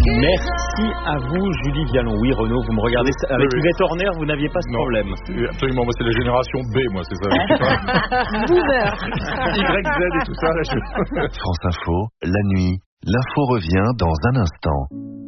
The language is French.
Merci à vous, Julie Vialon. Oui, Renaud, vous me regardez avec Yvette Horner, vous n'aviez pas ce problème. Absolument, moi c'est la génération B, moi c'est ça. Boomer. YZ et tout ça. Là, France Info, la nuit, l'info revient dans un instant.